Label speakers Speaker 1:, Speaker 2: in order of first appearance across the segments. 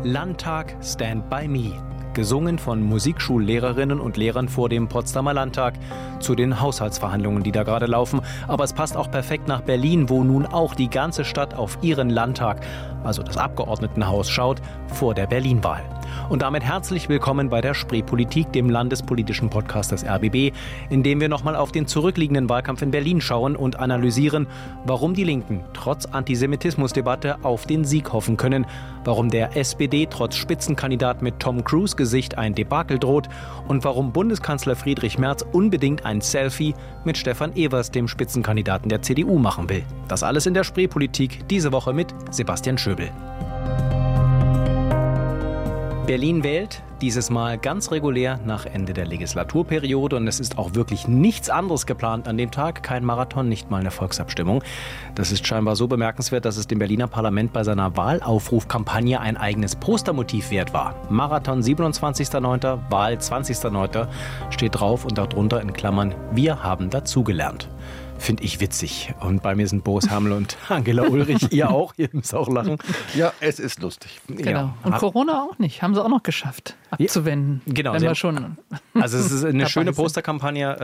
Speaker 1: Landtag Stand by Me. Gesungen von Musikschullehrerinnen und Lehrern vor dem Potsdamer Landtag zu den Haushaltsverhandlungen, die da gerade laufen. Aber es passt auch perfekt nach Berlin, wo nun auch die ganze Stadt auf ihren Landtag, also das Abgeordnetenhaus, schaut vor der Berlin-Wahl. Und damit herzlich willkommen bei der Spreepolitik, dem landespolitischen Podcast des RBB, in dem wir nochmal auf den zurückliegenden Wahlkampf in Berlin schauen und analysieren, warum die Linken trotz Antisemitismusdebatte auf den Sieg hoffen können, warum der SPD trotz Spitzenkandidat mit Tom Cruise Gesicht ein Debakel droht und warum Bundeskanzler Friedrich Merz unbedingt ein Selfie mit Stefan Evers, dem Spitzenkandidaten der CDU, machen will. Das alles in der Spreepolitik, diese Woche mit Sebastian Schöbel. Berlin wählt, dieses Mal ganz regulär nach Ende der Legislaturperiode, und es ist auch wirklich nichts anderes geplant an dem Tag, kein Marathon, nicht mal eine Volksabstimmung. Das ist scheinbar so bemerkenswert, dass es dem Berliner Parlament bei seiner Wahlaufrufkampagne ein eigenes Postermotiv wert war. Marathon 27.09., Wahl 20.09. steht drauf und darunter in Klammern: Wir haben dazugelernt. Finde ich witzig. Und bei mir sind Boris Hamel und Angela Ulrich. Ihr auch? Ihr müsst auch lachen.
Speaker 2: Ja, es ist lustig.
Speaker 3: Genau.
Speaker 1: Ja.
Speaker 3: Und Corona auch nicht. Haben sie auch noch geschafft, abzuwenden.
Speaker 1: Genau.
Speaker 3: Wenn wir schon
Speaker 1: Also es ist eine schöne Posterkampagne.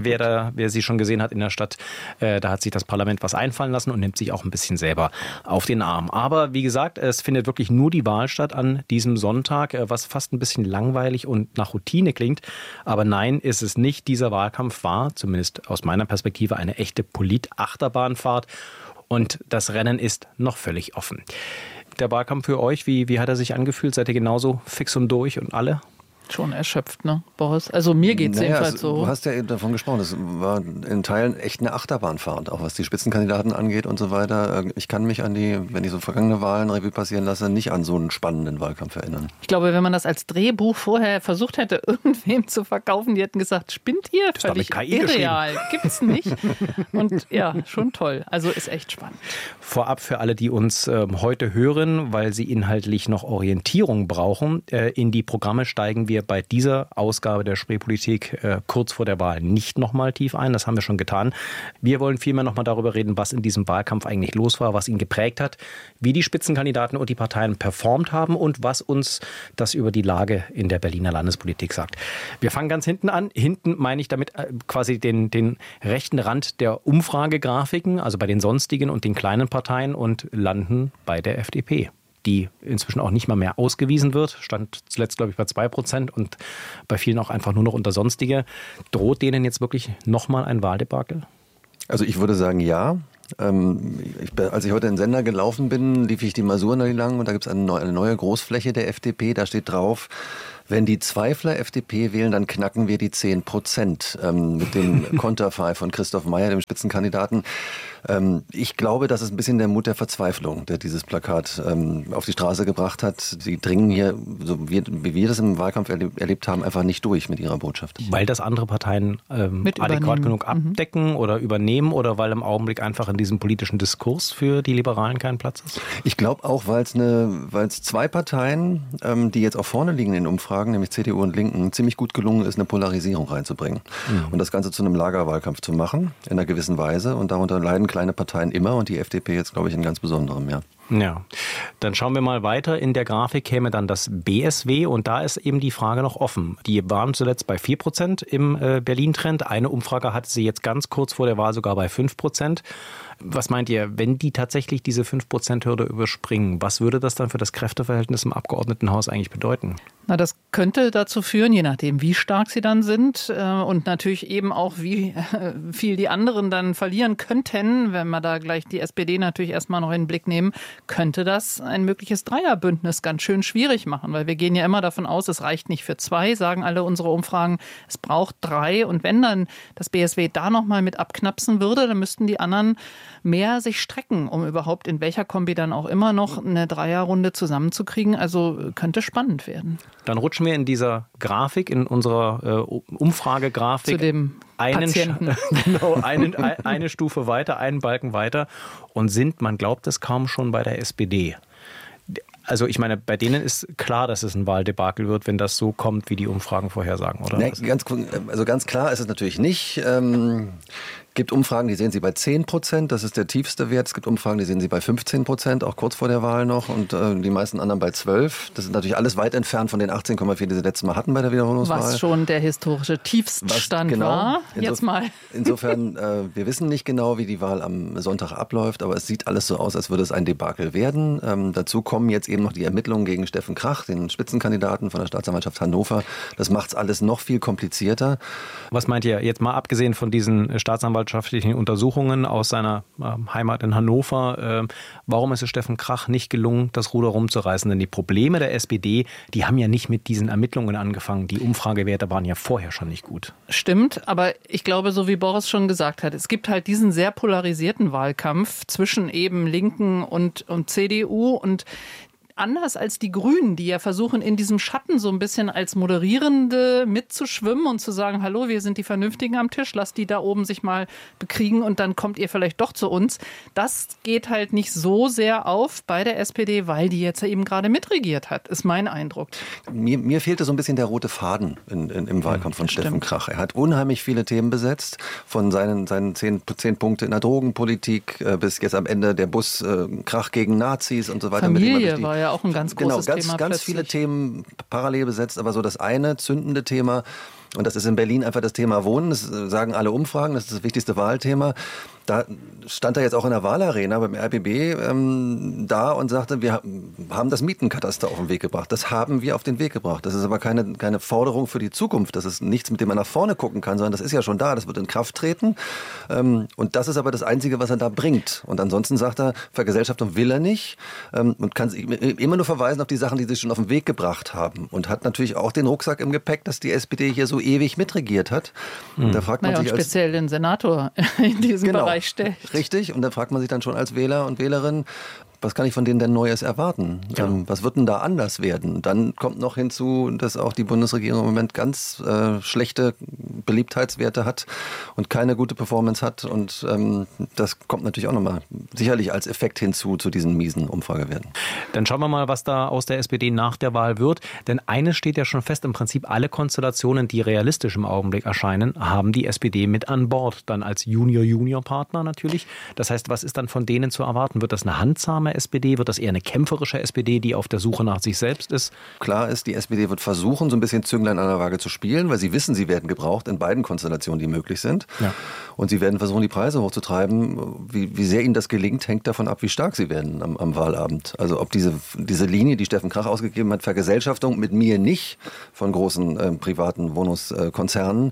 Speaker 1: Wer sie schon gesehen hat in der Stadt, da hat sich das Parlament was einfallen lassen und nimmt sich auch ein bisschen selber auf den Arm. Aber wie gesagt, es findet wirklich nur die Wahl statt an diesem Sonntag, was fast ein bisschen langweilig und nach Routine klingt. Aber nein, ist es nicht. Dieser Wahlkampf war, zumindest aus meiner Perspektive, eine echte Polit-Achterbahnfahrt, und das Rennen ist noch völlig offen. Der Wahlkampf für euch, wie hat er sich angefühlt? Seid ihr genauso fix und durch und alle?
Speaker 3: schon erschöpft, ne, Boris? Also mir geht es jedenfalls so.
Speaker 2: Du hast ja eben davon gesprochen, es war in Teilen echt eine Achterbahnfahrt, auch was die Spitzenkandidaten angeht und so weiter. Ich kann mich an wenn ich so vergangene Wahlen Revue passieren lasse, nicht an so einen spannenden Wahlkampf erinnern.
Speaker 3: Ich glaube, wenn man das als Drehbuch vorher versucht hätte, irgendwem zu verkaufen, die hätten gesagt, spinnt ihr?
Speaker 1: Das völlig
Speaker 3: irreal, gibt's nicht. Und ja, schon toll. Also ist echt spannend.
Speaker 1: Vorab für alle, die uns heute hören, weil sie inhaltlich noch Orientierung brauchen, in die Programme steigen wir bei dieser Ausgabe der Spreepolitik kurz vor der Wahl nicht nochmal tief ein. Das haben wir schon getan. Wir wollen vielmehr nochmal darüber reden, was in diesem Wahlkampf eigentlich los war, was ihn geprägt hat, wie die Spitzenkandidaten und die Parteien performt haben und was uns das über die Lage in der Berliner Landespolitik sagt. Wir fangen ganz hinten an. Hinten meine ich damit quasi den rechten Rand der Umfragegrafiken, also bei den sonstigen und den kleinen Parteien, und landen bei der FDP, die inzwischen auch nicht mal mehr ausgewiesen wird. Stand zuletzt, glaube ich, bei 2% und bei vielen auch einfach nur noch unter Sonstige. Droht denen jetzt wirklich nochmal ein Wahldebakel?
Speaker 2: Also ich würde sagen, ja. Als ich heute in den Sender gelaufen bin, lief ich die Masuren lang und da gibt es eine neue Großfläche der FDP. Da steht drauf: Wenn die Zweifler FDP wählen, dann knacken wir die 10%, mit dem Konterfei von Christoph Meyer, dem Spitzenkandidaten. Ich glaube, das ist ein bisschen der Mut der Verzweiflung, der dieses Plakat auf die Straße gebracht hat. Sie dringen hier, so wie wir das im Wahlkampf erlebt haben, einfach nicht durch mit ihrer Botschaft.
Speaker 1: Weil das andere Parteien adäquat genug abdecken oder übernehmen, oder weil im Augenblick einfach in diesem politischen Diskurs für die Liberalen kein Platz ist?
Speaker 2: Ich glaube auch, weil es zwei Parteien, die jetzt auch vorne liegen in den Umfragen, nämlich CDU und Linken, ziemlich gut gelungen ist, eine Polarisierung reinzubringen. Und das Ganze zu einem Lagerwahlkampf zu machen, in einer gewissen Weise. Und darunter leiden kleine Parteien immer und die FDP jetzt, glaube ich, in ganz besonderem, ja.
Speaker 1: Ja, dann schauen wir mal weiter. In der Grafik käme dann das BSW und da ist eben die Frage noch offen. Die waren zuletzt bei 4% im Berlin-Trend. Eine Umfrage hatte sie jetzt ganz kurz vor der Wahl sogar bei 5%. Was meint ihr, wenn die tatsächlich diese 5%-Hürde überspringen, was würde das dann für das Kräfteverhältnis im Abgeordnetenhaus eigentlich bedeuten?
Speaker 3: Na, das könnte dazu führen, je nachdem, wie stark sie dann sind und natürlich eben auch, wie viel die anderen dann verlieren könnten, wenn wir da gleich die SPD natürlich erstmal noch in den Blick nehmen, könnte das ein mögliches Dreierbündnis ganz schön schwierig machen, weil wir gehen ja immer davon aus, es reicht nicht für 2, sagen alle unsere Umfragen, es braucht 3, und wenn dann das BSW da nochmal mit abknapsen würde, dann müssten die anderen mehr sich strecken, um überhaupt in welcher Kombi dann auch immer noch eine Dreierrunde zusammenzukriegen. Also könnte spannend werden.
Speaker 1: Dann rutschen wir in dieser Grafik, in unserer Umfragegrafik,
Speaker 3: zu dem Patienten.
Speaker 1: eine Stufe weiter, einen Balken weiter und sind, man glaubt es kaum, schon bei der SPD. Also ich meine, bei denen ist klar, dass es ein Wahldebakel wird, wenn das so kommt, wie die Umfragen vorhersagen, oder?
Speaker 2: Nee, ganz klar ist es natürlich nicht. gibt Umfragen, die sehen Sie bei 10%, das ist der tiefste Wert. Es gibt Umfragen, die sehen Sie bei 15%, auch kurz vor der Wahl noch, und die meisten anderen bei 12%. Das ist natürlich alles weit entfernt von den 18,4, die Sie letztes Mal hatten bei der Wiederholungswahl.
Speaker 3: Was schon der historische Tiefststand war.
Speaker 2: Insofern, wir wissen nicht genau, wie die Wahl am Sonntag abläuft, aber es sieht alles so aus, als würde es ein Debakel werden. Dazu kommen jetzt eben noch die Ermittlungen gegen Steffen Krach, den Spitzenkandidaten von der Staatsanwaltschaft Hannover. Das macht es alles noch viel komplizierter.
Speaker 1: Was meint ihr, jetzt mal abgesehen von diesen staatsanwaltschaftlichen Untersuchungen aus seiner Heimat in Hannover, warum ist es Steffen Krach nicht gelungen, das Ruder rumzureißen? Denn die Probleme der SPD, die haben ja nicht mit diesen Ermittlungen angefangen. Die Umfragewerte waren ja vorher schon nicht gut.
Speaker 3: Stimmt, aber ich glaube, so wie Boris schon gesagt hat, es gibt halt diesen sehr polarisierten Wahlkampf zwischen eben Linken und CDU, und anders als die Grünen, die ja versuchen, in diesem Schatten so ein bisschen als Moderierende mitzuschwimmen und zu sagen, hallo, wir sind die Vernünftigen am Tisch, lasst die da oben sich mal bekriegen und dann kommt ihr vielleicht doch zu uns. Das geht halt nicht so sehr auf bei der SPD, weil die jetzt eben gerade mitregiert hat, ist mein Eindruck.
Speaker 2: Mir fehlte so ein bisschen der rote Faden im Wahlkampf von Steffen Krach. Er hat unheimlich viele Themen besetzt, von seinen 10 Punkte in der Drogenpolitik bis jetzt am Ende der Krach gegen Nazis und so weiter.
Speaker 3: Familie war ja auch ein ganz großes Thema.
Speaker 2: Ganz viele Themen parallel besetzt, aber so das eine zündende Thema, und das ist in Berlin einfach das Thema Wohnen, das sagen alle Umfragen, das ist das wichtigste Wahlthema. Da stand er jetzt auch in der Wahlarena beim RBB da und sagte, wir haben das Mietenkataster auf den Weg gebracht. Das haben wir auf den Weg gebracht. Das ist aber keine Forderung für die Zukunft. Das ist nichts, mit dem man nach vorne gucken kann, sondern das ist ja schon da. Das wird in Kraft treten. Und das ist aber das Einzige, was er da bringt. Und ansonsten sagt er, Vergesellschaftung will er nicht und kann immer nur verweisen auf die Sachen, die sie schon auf den Weg gebracht haben. Und hat natürlich auch den Rucksack im Gepäck, dass die SPD hier so ewig mitregiert hat. Und da fragt man sich
Speaker 3: und speziell den Senator in diesem Bereich stellt.
Speaker 2: Richtig, und da fragt man sich dann schon als Wähler und Wählerin, was kann ich von denen denn Neues erwarten? Ja. Was wird denn da anders werden? Dann kommt noch hinzu, dass auch die Bundesregierung im Moment ganz schlechte Beliebtheitswerte hat und keine gute Performance hat. Und das kommt natürlich auch nochmal sicherlich als Effekt hinzu zu diesen miesen Umfragewerten.
Speaker 1: Dann schauen wir mal, was da aus der SPD nach der Wahl wird. Denn eines steht ja schon fest, im Prinzip alle Konstellationen, die realistisch im Augenblick erscheinen, haben die SPD mit an Bord. Dann als Junior-Partner natürlich. Das heißt, was ist dann von denen zu erwarten? Wird das eine handsame SPD? Wird das eher eine kämpferische SPD, die auf der Suche nach sich selbst ist?
Speaker 2: Klar ist, die SPD wird versuchen, so ein bisschen Zünglein an der Waage zu spielen, weil sie wissen, sie werden gebraucht in beiden Konstellationen, die möglich sind. Ja. Und sie werden versuchen, die Preise hochzutreiben. Wie sehr ihnen das gelingt, hängt davon ab, wie stark sie werden am Wahlabend. Also ob diese Linie, die Steffen Krach ausgegeben hat, Vergesellschaftung mit mir nicht von großen privaten Wohnungskonzernen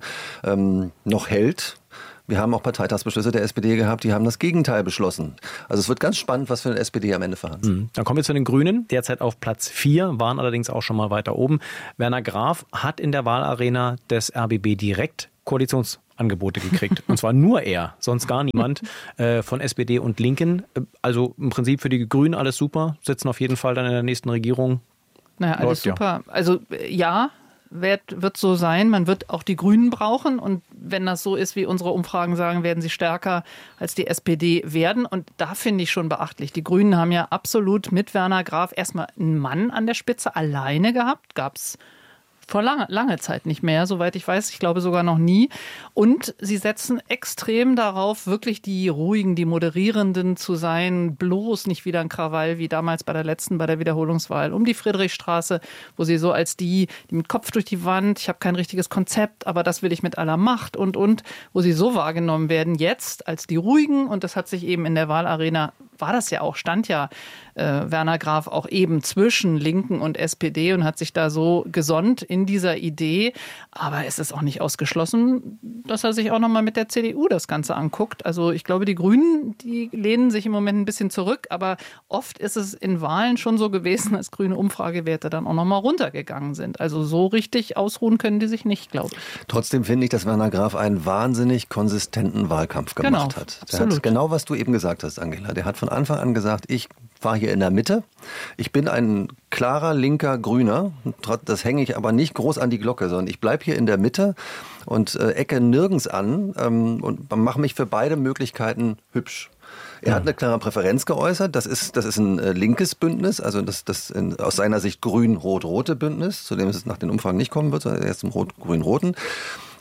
Speaker 2: noch hält. Wir haben auch Parteitagsbeschlüsse der SPD gehabt, die haben das Gegenteil beschlossen. Also es wird ganz spannend, was für eine SPD am Ende verhandelt.
Speaker 1: Dann kommen wir zu den Grünen, derzeit auf Platz 4, waren allerdings auch schon mal weiter oben. Werner Graf hat in der Wahlarena des RBB direkt Koalitionsangebote gekriegt. Und zwar nur er, sonst gar niemand von SPD und Linken. Also im Prinzip für die Grünen alles super, sitzen auf jeden Fall dann in der nächsten Regierung.
Speaker 3: Naja, alles super. Ja. Also ja, wird so sein. Man wird auch die Grünen brauchen. Und wenn das so ist, wie unsere Umfragen sagen, werden sie stärker als die SPD werden. Und da finde ich schon beachtlich. Die Grünen haben ja absolut mit Werner Graf erstmal einen Mann an der Spitze alleine gehabt. Gab es vor lange Zeit nicht mehr, soweit ich weiß. Ich glaube sogar noch nie. Und sie setzen extrem darauf, wirklich die Ruhigen, die Moderierenden zu sein. Bloß nicht wieder ein Krawall wie damals bei der Wiederholungswahl um die Friedrichstraße, wo sie so als die mit Kopf durch die Wand, ich habe kein richtiges Konzept, aber das will ich mit aller Macht und, wo sie so wahrgenommen werden jetzt als die Ruhigen. Und das hat sich eben in der Wahlarena, stand ja Werner Graf auch eben zwischen Linken und SPD und hat sich da so gesonnt in dieser Idee. Aber es ist auch nicht ausgeschlossen, dass er sich auch nochmal mit der CDU das Ganze anguckt. Also ich glaube, die Grünen, die lehnen sich im Moment ein bisschen zurück. Aber oft ist es in Wahlen schon so gewesen, dass grüne Umfragewerte dann auch nochmal runtergegangen sind. Also so richtig ausruhen können die sich nicht, glaube ich.
Speaker 2: Trotzdem finde ich, dass Werner Graf einen wahnsinnig konsistenten Wahlkampf gemacht hat. Der hat genau, was du eben gesagt hast, Angela. Der hat von Anfang an gesagt, ich war hier in der Mitte. Ich bin ein klarer linker Grüner. Das hänge ich aber nicht groß an die Glocke, sondern ich bleibe hier in der Mitte und ecke nirgends an und mache mich für beide Möglichkeiten hübsch. Er hat eine klare Präferenz geäußert. Das ist ein linkes Bündnis, also das aus seiner Sicht grün-rot-rote Bündnis, zu dem es nach den Umfragen nicht kommen wird, sondern erst zum rot-grün-roten.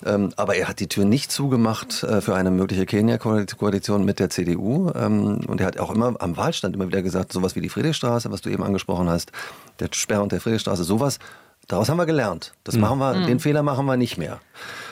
Speaker 2: Aber er hat die Tür nicht zugemacht für eine mögliche Kenia-Koalition mit der CDU. Und er hat auch immer am Wahlstand immer wieder gesagt, sowas wie die Friedrichstraße, was du eben angesprochen hast, der Sperrhund der Friedrichstraße, sowas, daraus haben wir gelernt. Das machen wir, den Fehler machen wir nicht mehr.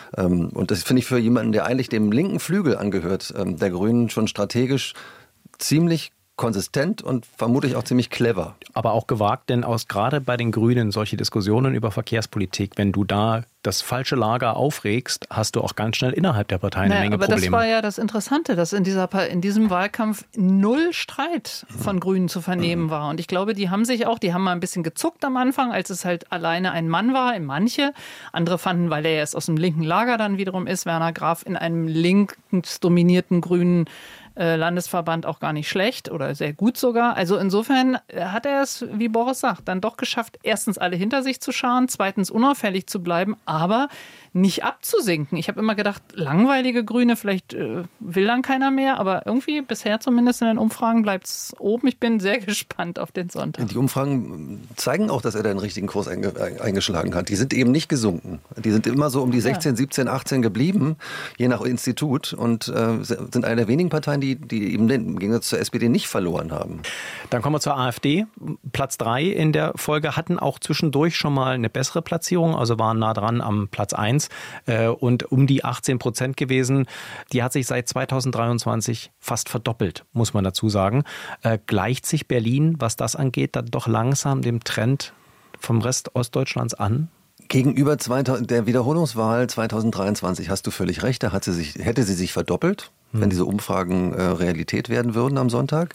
Speaker 2: Und das finde ich für jemanden, der eigentlich dem linken Flügel angehört, der Grünen schon strategisch ziemlich konsistent und vermutlich auch ziemlich clever.
Speaker 1: Aber auch gewagt, denn gerade bei den Grünen solche Diskussionen über Verkehrspolitik, wenn du da das falsche Lager aufregst, hast du auch ganz schnell innerhalb der Partei eine Menge Probleme.
Speaker 3: Aber das war ja das Interessante, dass in diesem Wahlkampf null Streit von Grünen zu vernehmen war. Und ich glaube, die haben mal ein bisschen gezuckt am Anfang, als es halt alleine ein Mann war, manche. Andere fanden, weil er erst aus dem linken Lager dann wiederum ist, Werner Graf in einem links dominierten grünen Landesverband auch gar nicht schlecht oder sehr gut sogar. Also insofern hat er es, wie Boris sagt, dann doch geschafft, erstens alle hinter sich zu scharen, zweitens unauffällig zu bleiben, aber nicht abzusinken. Ich habe immer gedacht, langweilige Grüne, vielleicht will dann keiner mehr, aber irgendwie bisher zumindest in den Umfragen bleibt es oben. Ich bin sehr gespannt auf den Sonntag.
Speaker 2: Die Umfragen zeigen auch, dass er den richtigen Kurs eingeschlagen hat. Die sind eben nicht gesunken. Die sind immer so um die 16, 17, 18 geblieben, je nach Institut, und sind eine der wenigen Parteien, die eben im Gegensatz zur SPD nicht verloren haben.
Speaker 1: Dann kommen wir zur AfD. Platz 3 in der Folge, hatten auch zwischendurch schon mal eine bessere Platzierung, also waren nah dran am Platz 1 und um die 18% gewesen. Die hat sich seit 2023 fast verdoppelt, muss man dazu sagen. Gleicht sich Berlin, was das angeht, dann doch langsam dem Trend vom Rest Ostdeutschlands an?
Speaker 2: Gegenüber der Wiederholungswahl 2023 hast du völlig recht, da hätte sie sich verdoppelt, wenn diese Umfragen Realität werden würden am Sonntag.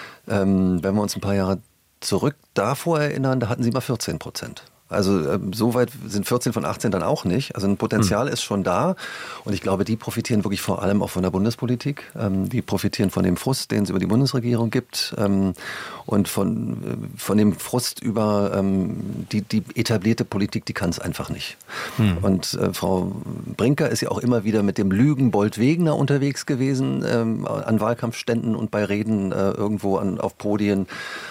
Speaker 2: Wenn wir uns ein paar Jahre zurück davor erinnern, da hatten sie mal 14%. Also so weit sind 14 von 18 dann auch nicht. Also ein Potenzial ist schon da. Und ich glaube, die profitieren wirklich vor allem auch von der Bundespolitik. Die profitieren von dem Frust, den es über die Bundesregierung gibt. Und von dem Frust über die etablierte Politik, die kann es einfach nicht. Und Frau Brinker ist ja auch immer wieder mit dem Lügenbold Wegener unterwegs gewesen, an Wahlkampfständen und bei Reden irgendwo auf Podien.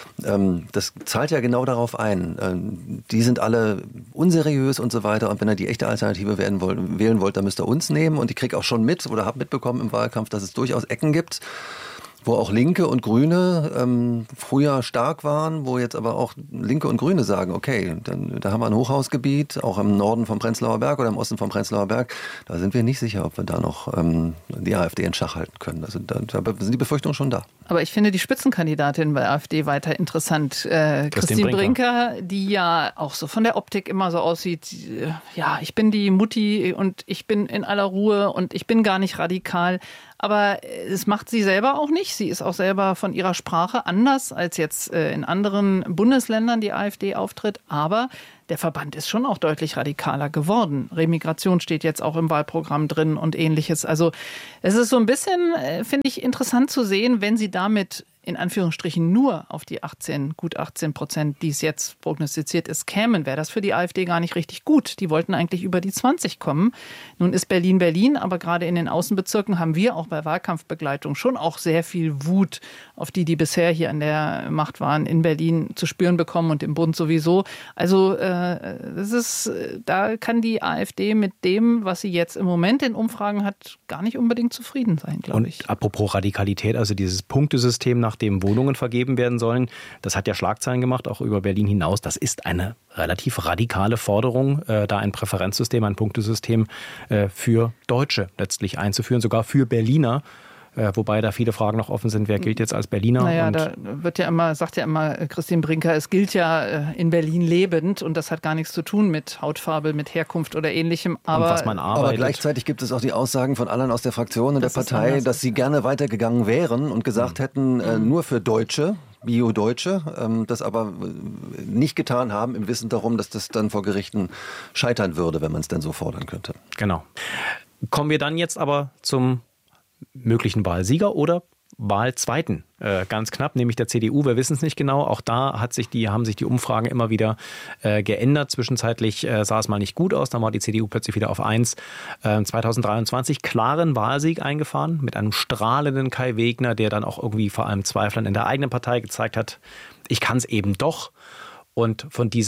Speaker 2: Das zahlt ja genau darauf ein. Die sind alle unseriös und so weiter. Und wenn ihr die echte Alternative wählen wollt, dann müsst ihr uns nehmen. Und ich kriege auch schon mit oder habe mitbekommen im Wahlkampf, dass es durchaus Ecken gibt, wo auch Linke und Grüne früher stark waren, wo jetzt aber auch Linke und Grüne sagen, okay, da haben wir ein Hochhausgebiet, auch im Norden vom Prenzlauer Berg oder im Osten vom Prenzlauer Berg. Da sind wir nicht sicher, ob wir da noch die AfD in Schach halten können. Also da sind die Befürchtungen schon da.
Speaker 3: Aber ich finde die Spitzenkandidatin bei AfD weiter interessant. Christine Brinker, die ja auch so von der Optik immer so aussieht, ja, ich bin die Mutti und ich bin in aller Ruhe und ich bin gar nicht radikal. Aber es macht sie selber auch nicht. Sie ist auch selber von ihrer Sprache anders, als jetzt in anderen Bundesländern die AfD auftritt. Aber der Verband ist schon auch deutlich radikaler geworden. Remigration steht jetzt auch im Wahlprogramm drin und Ähnliches. Also es ist so ein bisschen, finde ich, interessant zu sehen, wenn sie damit in Anführungsstrichen nur auf die gut 18%, die es jetzt prognostiziert ist, kämen, wäre das für die AfD gar nicht richtig gut. Die wollten eigentlich über die 20 kommen. Nun ist Berlin Berlin, aber gerade in den Außenbezirken haben wir auch bei Wahlkampfbegleitung schon auch sehr viel Wut auf die bisher hier an der Macht waren, in Berlin zu spüren bekommen und im Bund sowieso. Also da kann die AfD mit dem, was sie jetzt im Moment in Umfragen hat, gar nicht unbedingt zufrieden sein, glaube ich.
Speaker 1: Und apropos Radikalität, also dieses Punktesystem, nach dem Wohnungen vergeben werden sollen, das hat ja Schlagzeilen gemacht, auch über Berlin hinaus. Das ist eine relativ radikale Forderung, da ein Präferenzsystem, ein Punktesystem für Deutsche letztlich einzuführen, sogar für Berliner. Wobei da viele Fragen noch offen sind, wer gilt jetzt als Berliner?
Speaker 3: Naja, da sagt ja immer Christine Brinker, es gilt ja in Berlin lebend und das hat gar nichts zu tun mit Hautfarbe, mit Herkunft oder Ähnlichem.
Speaker 1: Aber was man arbeitet.
Speaker 2: Aber gleichzeitig gibt es auch die Aussagen von allen aus der Fraktion und der Partei, dass sie gerne weitergegangen wären und gesagt hätten, nur für Deutsche, Bio-Deutsche, das aber nicht getan haben, im Wissen darum, dass das dann vor Gerichten scheitern würde, wenn man es denn so fordern könnte.
Speaker 1: Genau. Kommen wir dann jetzt aber zum möglichen Wahlsieger oder Wahlzweiten. Ganz knapp, nämlich der CDU. Wir wissen es nicht genau. Auch da haben sich die Umfragen immer wieder geändert. Zwischenzeitlich sah es mal nicht gut aus. Dann war die CDU plötzlich wieder auf 1. 2023 klaren Wahlsieg eingefahren mit einem strahlenden Kai Wegner, der dann auch irgendwie vor allem Zweiflern in der eigenen Partei gezeigt hat, ich kann es eben doch. Und von dieser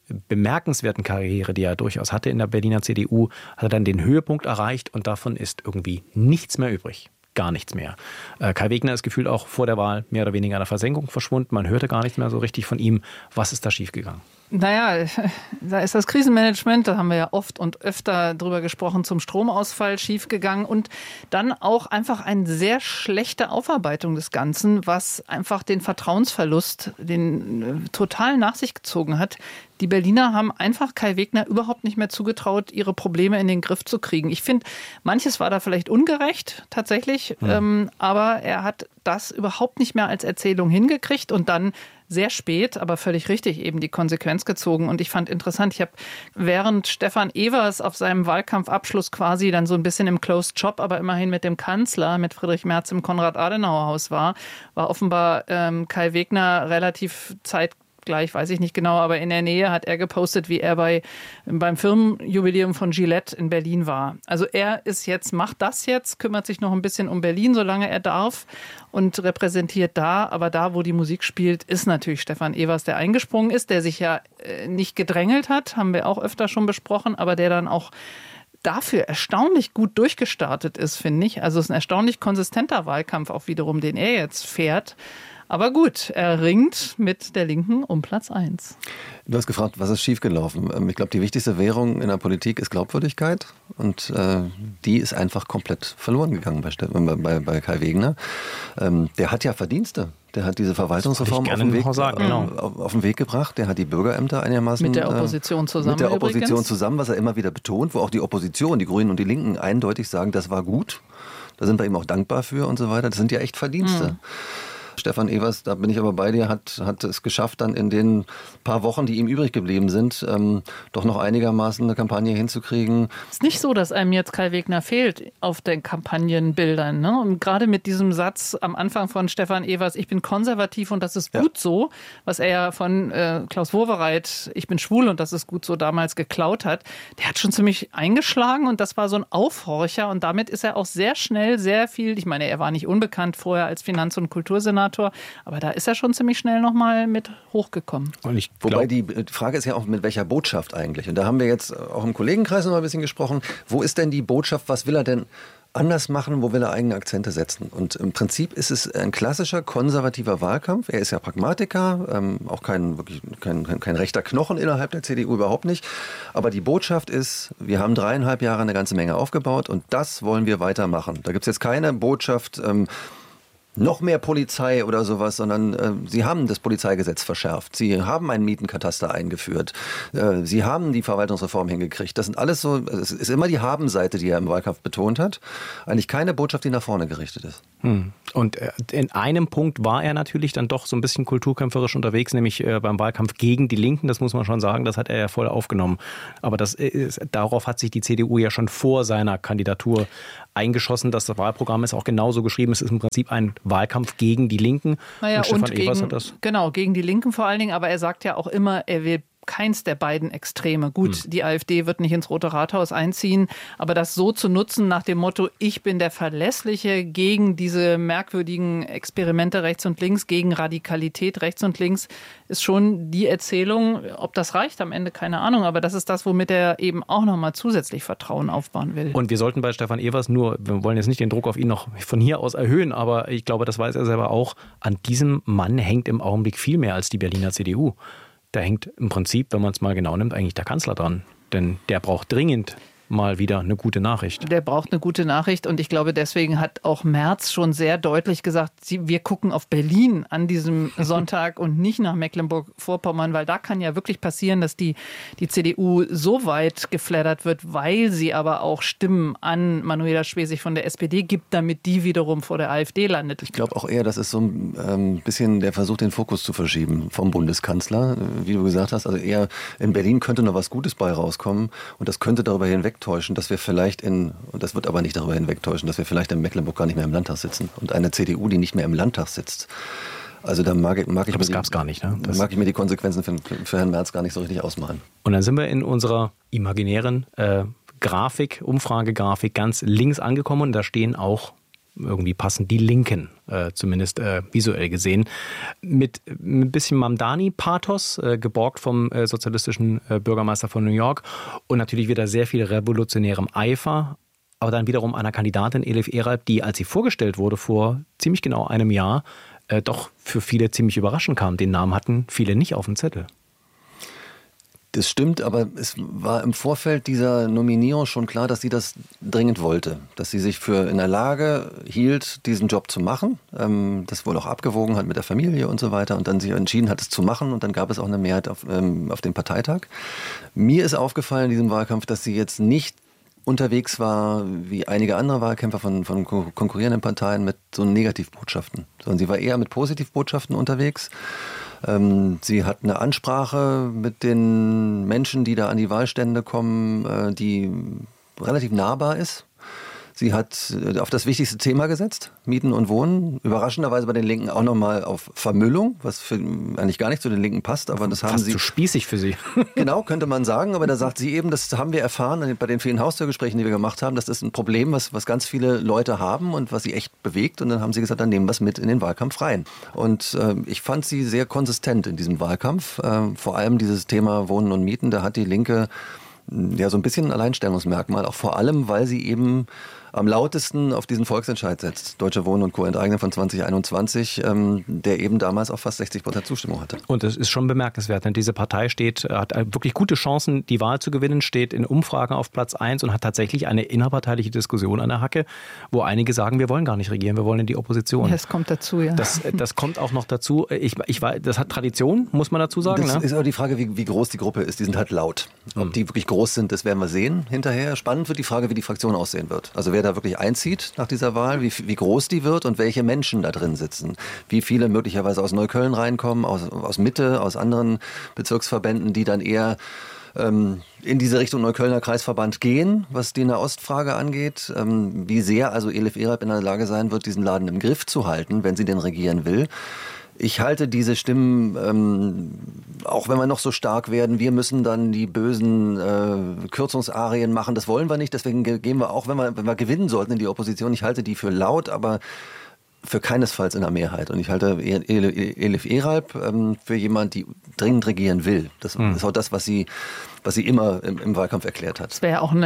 Speaker 1: bemerkenswerten Karriere, die er durchaus hatte in der Berliner CDU, hat er dann den Höhepunkt erreicht und davon ist irgendwie nichts mehr übrig. Gar nichts mehr. Kai Wegner ist gefühlt auch vor der Wahl mehr oder weniger in der Versenkung verschwunden. Man hörte gar nichts mehr so richtig von ihm. Was ist da schiefgegangen?
Speaker 3: Naja, da ist das Krisenmanagement, da haben wir ja oft und öfter drüber gesprochen, zum Stromausfall schiefgegangen und dann auch einfach eine sehr schlechte Aufarbeitung des Ganzen, was einfach den Vertrauensverlust, den total nach sich gezogen hat. Die Berliner haben einfach Kai Wegner überhaupt nicht mehr zugetraut, ihre Probleme in den Griff zu kriegen. Ich finde, manches war da vielleicht ungerecht tatsächlich, aber er hat das überhaupt nicht mehr als Erzählung hingekriegt und dann sehr spät, aber völlig richtig eben die Konsequenz gezogen. Und ich fand interessant, ich habe während Stefan Evers auf seinem Wahlkampfabschluss quasi dann so ein bisschen im Closed Shop, aber immerhin mit dem Kanzler, mit Friedrich Merz im Konrad-Adenauer-Haus war offenbar Kai Wegner relativ zeitgleich, weiß ich nicht genau, aber in der Nähe hat er gepostet, wie er beim Firmenjubiläum von Gillette in Berlin war. Also er ist jetzt, macht das jetzt, kümmert sich noch ein bisschen um Berlin, solange er darf und repräsentiert da. Aber da, wo die Musik spielt, ist natürlich Stefan Evers, der eingesprungen ist, der sich ja nicht gedrängelt hat, haben wir auch öfter schon besprochen, aber der dann auch dafür erstaunlich gut durchgestartet ist, finde ich. Also es ist ein erstaunlich konsistenter Wahlkampf auch wiederum, den er jetzt fährt. Aber gut, er ringt mit der Linken um Platz 1.
Speaker 2: Du hast gefragt, was ist schiefgelaufen? Ich glaube, die wichtigste Währung in der Politik ist Glaubwürdigkeit und die ist einfach komplett verloren gegangen bei Kai Wegner. Der hat ja Verdienste. Der hat diese Verwaltungsreform auf den Weg gebracht. Der hat die Bürgerämter einigermaßen
Speaker 3: mit der Opposition zusammen,
Speaker 2: was er immer wieder betont, wo auch die Opposition, die Grünen und die Linken eindeutig sagen, das war gut. Da sind wir ihm auch dankbar für und so weiter. Das sind ja echt Verdienste. Stefan Evers, da bin ich aber bei dir, hat es geschafft, dann in den paar Wochen, die ihm übrig geblieben sind, doch noch einigermaßen eine Kampagne hinzukriegen.
Speaker 3: Es ist nicht so, dass einem jetzt Kai Wegner fehlt auf den Kampagnenbildern. Ne? Und gerade mit diesem Satz am Anfang von Stefan Evers, ich bin konservativ und das ist gut so, was er ja von Klaus Wowereit, ich bin schwul und das ist gut so, damals geklaut hat, der hat schon ziemlich eingeschlagen und das war so ein Aufhorcher und damit ist er auch sehr schnell sehr viel, ich meine, er war nicht unbekannt vorher als Finanz- und Kultursenator, aber da ist er schon ziemlich schnell nochmal mit hochgekommen.
Speaker 2: Wobei die Frage ist ja auch, mit welcher Botschaft eigentlich? Und da haben wir jetzt auch im Kollegenkreis noch mal ein bisschen gesprochen. Wo ist denn die Botschaft? Was will er denn anders machen? Wo will er eigene Akzente setzen? Und im Prinzip ist es ein klassischer konservativer Wahlkampf. Er ist ja Pragmatiker, auch kein rechter Knochen innerhalb der CDU, überhaupt nicht. Aber die Botschaft ist, wir haben 3,5 Jahre eine ganze Menge aufgebaut und das wollen wir weitermachen. Da gibt es jetzt keine Botschaft, noch mehr Polizei oder sowas, sondern sie haben das Polizeigesetz verschärft. Sie haben einen Mietenkataster eingeführt. Sie haben die Verwaltungsreform hingekriegt. Das sind alles so, es ist immer die Haben-Seite, die er im Wahlkampf betont hat. Eigentlich keine Botschaft, die nach vorne gerichtet ist.
Speaker 1: Und in einem Punkt war er natürlich dann doch so ein bisschen kulturkämpferisch unterwegs, nämlich beim Wahlkampf gegen die Linken. Das muss man schon sagen, das hat er ja voll aufgenommen. Aber darauf hat sich die CDU ja schon vor seiner Kandidatur eingeschossen. Das Wahlprogramm ist auch genauso geschrieben. Es ist im Prinzip ein Wahlkampf gegen die Linken.
Speaker 3: Naja, und Stefan Evers hat das. Genau, gegen die Linken vor allen Dingen. Aber er sagt ja auch immer, er will keins der beiden Extreme. Gut, die AfD wird nicht ins Rote Rathaus einziehen, aber das so zu nutzen nach dem Motto, ich bin der Verlässliche gegen diese merkwürdigen Experimente rechts und links, gegen Radikalität rechts und links, ist schon die Erzählung. Ob das reicht am Ende, keine Ahnung, aber das ist das, womit er eben auch nochmal zusätzlich Vertrauen aufbauen will.
Speaker 1: Und wir sollten bei Stefan Evers wir wollen jetzt nicht den Druck auf ihn noch von hier aus erhöhen, aber ich glaube, das weiß er selber auch, an diesem Mann hängt im Augenblick viel mehr als die Berliner CDU. Da hängt im Prinzip, wenn man es mal genau nimmt, eigentlich der Kanzler dran. Denn der braucht dringend mal wieder eine gute Nachricht.
Speaker 3: Der braucht eine gute Nachricht und ich glaube, deswegen hat auch Merz schon sehr deutlich gesagt, wir gucken auf Berlin an diesem Sonntag und nicht nach Mecklenburg-Vorpommern, weil da kann ja wirklich passieren, dass die CDU so weit geflattert wird, weil sie aber auch Stimmen an Manuela Schwesig von der SPD gibt, damit die wiederum vor der AfD landet.
Speaker 2: Ich glaube auch eher, das ist so ein bisschen der Versuch, den Fokus zu verschieben vom Bundeskanzler, wie du gesagt hast. Also eher in Berlin könnte noch was Gutes bei rauskommen und das könnte darüber hinwegtäuschen, dass wir vielleicht und das wird aber nicht darüber hinwegtäuschen, dass wir vielleicht in Mecklenburg gar nicht mehr im Landtag sitzen. Und eine CDU, die nicht mehr im Landtag sitzt. Also da mag ich mir die Konsequenzen für Herrn Merz gar nicht so richtig ausmalen.
Speaker 1: Und dann sind wir in unserer imaginären Umfragegrafik ganz links angekommen und da stehen auch irgendwie passen, die Linken, zumindest visuell gesehen. Mit ein bisschen Mamdani-Pathos, geborgt vom sozialistischen Bürgermeister von New York und natürlich wieder sehr viel revolutionärem Eifer. Aber dann wiederum einer Kandidatin, Elif Eralp, die, als sie vorgestellt wurde vor ziemlich genau einem Jahr, doch für viele ziemlich überraschend kam. Den Namen hatten viele nicht auf dem Zettel.
Speaker 2: Das stimmt, aber es war im Vorfeld dieser Nominierung schon klar, dass sie das dringend wollte. Dass sie sich für in der Lage hielt, diesen Job zu machen. Das wohl auch abgewogen hat mit der Familie und so weiter. Und dann sich entschieden hat, es zu machen. Und dann gab es auch eine Mehrheit auf dem Parteitag. Mir ist aufgefallen in diesem Wahlkampf, dass sie jetzt nicht unterwegs war, wie einige andere Wahlkämpfer von konkurrierenden Parteien, mit so Negativbotschaften. Sondern sie war eher mit Positivbotschaften unterwegs. Sie hat eine Ansprache mit den Menschen, die da an die Wahlstände kommen, die relativ nahbar ist. Sie hat auf das wichtigste Thema gesetzt, Mieten und Wohnen. Überraschenderweise bei den Linken auch nochmal auf Vermüllung, was eigentlich gar nicht zu den Linken passt. Aber das haben sie.
Speaker 1: Fast zu spießig für sie.
Speaker 2: Genau, könnte man sagen. Aber da sagt sie eben, das haben wir erfahren bei den vielen Haustürgesprächen, die wir gemacht haben, dass das ein Problem, was ganz viele Leute haben und was sie echt bewegt. Und dann haben sie gesagt, dann nehmen wir es mit in den Wahlkampf rein. Und ich fand sie sehr konsistent in diesem Wahlkampf. Vor allem dieses Thema Wohnen und Mieten, da hat die Linke ja so ein bisschen ein Alleinstellungsmerkmal. Auch vor allem, weil sie eben am lautesten auf diesen Volksentscheid setzt. Deutsche Wohnen und Co. enteignen von 2021, der eben damals auch fast 60% Zustimmung hatte.
Speaker 1: Und das ist schon bemerkenswert, denn diese Partei hat wirklich gute Chancen, die Wahl zu gewinnen, steht in Umfragen auf Platz 1 und hat tatsächlich eine innerparteiliche Diskussion an der Hacke, wo einige sagen, wir wollen gar nicht regieren, wir wollen in die Opposition.
Speaker 3: Das kommt dazu, ja.
Speaker 1: Das kommt auch noch dazu. Das hat Tradition, muss man dazu sagen.
Speaker 2: Das ist aber die Frage, wie groß die Gruppe ist. Die sind halt laut. Ob die wirklich groß sind, das werden wir sehen hinterher. Spannend wird die Frage, wie die Fraktion aussehen wird. Also wer da wirklich einzieht nach dieser Wahl, wie groß die wird und welche Menschen da drin sitzen. Wie viele möglicherweise aus Neukölln reinkommen, aus Mitte, aus anderen Bezirksverbänden, die dann eher in diese Richtung Neuköllner Kreisverband gehen, was die Nahostfrage angeht. Wie sehr also Elif Eralp in der Lage sein wird, diesen Laden im Griff zu halten, wenn sie denn regieren will. Ich halte diese Stimmen, auch wenn wir noch so stark werden, wir müssen dann die bösen Kürzungsarien machen, das wollen wir nicht, deswegen gehen wir auch, wenn wir gewinnen sollten in die Opposition, ich halte die für laut, aber für keinesfalls in der Mehrheit. Und ich halte Elif Eralp für jemand, die dringend regieren will. Das ist auch das, was sie immer im Wahlkampf erklärt hat.
Speaker 3: Es wäre ja auch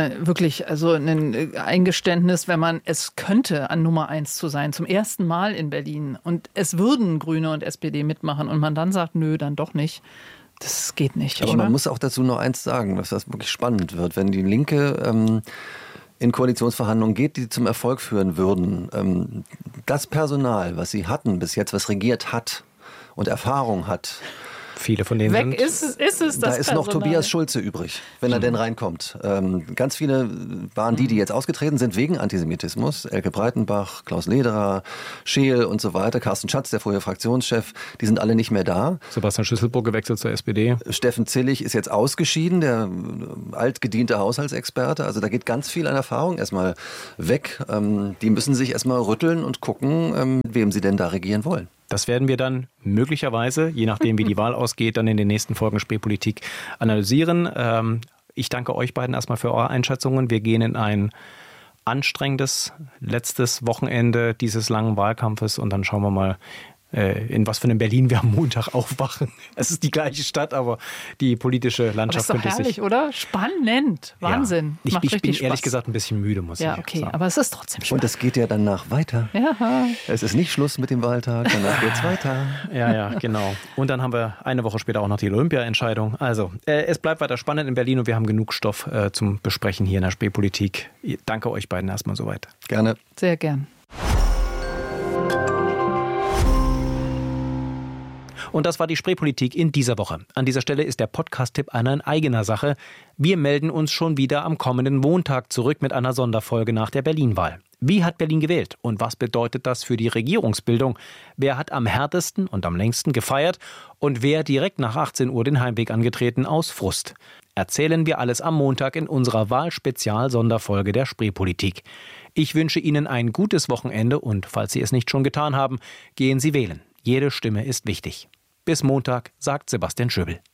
Speaker 3: ein Eingeständnis, wenn man es könnte, an Nummer 1 zu sein, zum ersten Mal in Berlin. Und es würden Grüne und SPD mitmachen und man dann sagt, nö, dann doch nicht. Das geht nicht.
Speaker 2: Aber man muss auch dazu noch eins sagen, dass das wirklich spannend wird. Wenn die Linke in Koalitionsverhandlungen geht, die zum Erfolg führen würden, das Personal, was sie hatten bis jetzt, was regiert hat und Erfahrung hat,
Speaker 1: viele von denen
Speaker 3: weg ist es das
Speaker 2: Da ist noch
Speaker 3: Personal.
Speaker 2: Tobias Schulze übrig, wenn er denn reinkommt. Ganz viele waren die jetzt ausgetreten sind wegen Antisemitismus. Elke Breitenbach, Klaus Lederer, Scheel und so weiter. Carsten Schatz, der vorher Fraktionschef, die sind alle nicht mehr da.
Speaker 1: Sebastian Schüsselburg gewechselt zur SPD.
Speaker 2: Steffen Zillig ist jetzt ausgeschieden, der altgediente Haushaltsexperte. Also da geht ganz viel an Erfahrung erstmal weg. Die müssen sich erstmal rütteln und gucken, mit wem sie denn da regieren wollen.
Speaker 1: Das werden wir dann möglicherweise, je nachdem wie die Wahl ausgeht, dann in den nächsten Folgen Spreepolitik analysieren. Ich danke euch beiden erstmal für eure Einschätzungen. Wir gehen in ein anstrengendes letztes Wochenende dieses langen Wahlkampfes und dann schauen wir mal, in was für einem Berlin wir am Montag aufwachen. Es ist die gleiche Stadt, aber die politische Landschaft
Speaker 3: könnte sich... Das ist doch herrlich, oder? Spannend. Wahnsinn.
Speaker 1: Ja. Ich bin
Speaker 3: Spaß.
Speaker 1: ehrlich gesagt ein bisschen müde, muss ich sagen.
Speaker 3: Ja, okay, aber es ist trotzdem spannend.
Speaker 2: Und es geht ja danach weiter.
Speaker 3: Ja.
Speaker 2: Es ist nicht Schluss mit dem Wahltag, danach geht's weiter.
Speaker 1: Ja, genau. Und dann haben wir eine Woche später auch noch die Olympia-Entscheidung. Also, es bleibt weiter spannend in Berlin und wir haben genug Stoff zum Besprechen hier in der Spreepolitik. Danke euch beiden erstmal soweit.
Speaker 2: Gerne.
Speaker 3: Sehr gern.
Speaker 1: Und das war die Spreepolitik in dieser Woche. An dieser Stelle ist der Podcast-Tipp einer in eigener Sache. Wir melden uns schon wieder am kommenden Montag zurück mit einer Sonderfolge nach der Berlin-Wahl. Wie hat Berlin gewählt und was bedeutet das für die Regierungsbildung? Wer hat am härtesten und am längsten gefeiert und wer direkt nach 18 Uhr den Heimweg angetreten aus Frust? Erzählen wir alles am Montag in unserer Wahlspezial-Sonderfolge der Spreepolitik. Ich wünsche Ihnen ein gutes Wochenende und falls Sie es nicht schon getan haben, gehen Sie wählen. Jede Stimme ist wichtig. Bis Montag, sagt Sebastian Schöbel.